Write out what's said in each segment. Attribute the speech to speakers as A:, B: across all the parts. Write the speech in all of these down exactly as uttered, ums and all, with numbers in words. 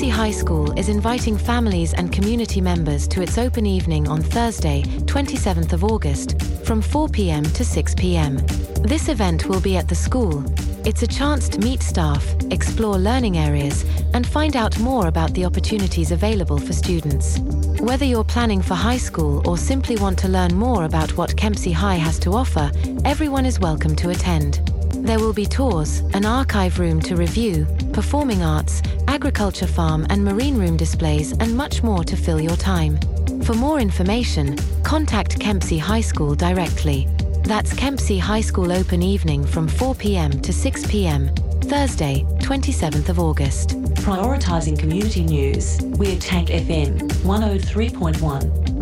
A: Kempsey High School is inviting families and community members to its open evening on Thursday, twenty-seventh of August, from four p m to six p m. This event will be at the school. It's a chance to meet staff, explore learning areas, and find out more about the opportunities available for students. Whether you're planning for high school or simply want to learn more about what Kempsey High has to offer, everyone is welcome to attend. There will be tours, an archive room to review, performing arts, agriculture farm and marine room displays, and much more to fill your time. For more information, contact Kempsey High School directly. That's Kempsey High School Open Evening from four p m to six p m, Thursday, twenty-seventh of August.
B: Prioritising community news, we're Tank F M one oh three point one.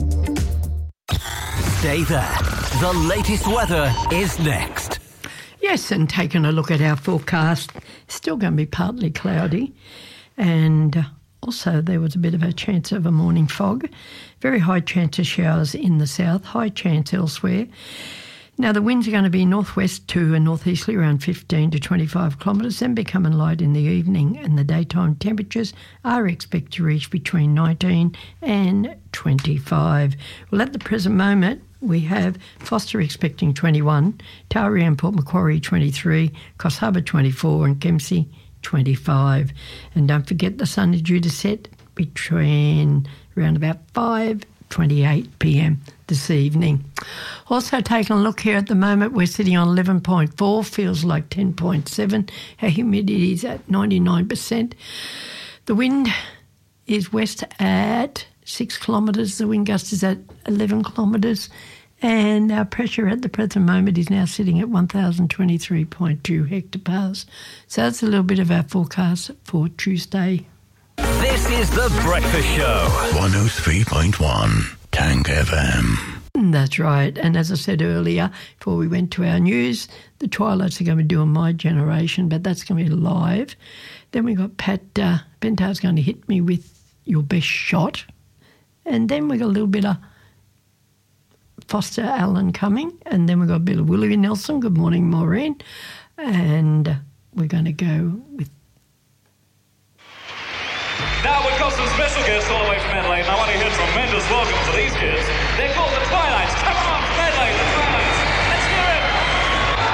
C: Stay there. The latest weather is next.
D: Yes, and taking a look at our forecast, still going to be partly cloudy, and also there was a bit of a chance of a morning fog. Very high chance of showers in the south, high chance elsewhere. Now, the winds are going to be northwest to and northeasterly around fifteen to twenty-five kilometres, then becoming light in the evening, and the daytime temperatures are expected to reach between nineteen and twenty-five. Well, at the present moment, we have Foster expecting twenty-one, Taree and Port Macquarie twenty-three, Coffs Harbour twenty-four and Kempsey twenty-five. And don't forget the sun is due to set between around about five twenty-eight p m this evening. Also taking a look here at the moment, we're sitting on eleven point four, feels like ten point seven. Our humidity is at ninety-nine percent. The wind is west at six kilometres, the wind gust is at eleven kilometres, and our pressure at the present moment is now sitting at one thousand twenty-three point two hectopascals. So that's a little bit of our forecast for Tuesday.
C: This is The Breakfast Show.
E: one oh three point one, Tank F M.
D: That's right. And as I said earlier, before we went to our news, the Twilights are going to be doing My Generation, but that's going to be live. Then we got Pat uh, Bentar's going to hit me with Your Best Shot. And then we got a little bit of Foster Allen coming. And then we got a bit of Willie Nelson. Good morning, Maureen. And we're going to go with...
F: Now we've got some special guests all the way from Adelaide, and I want to hear a tremendous welcome to these kids. They're called the Twilights. Come on!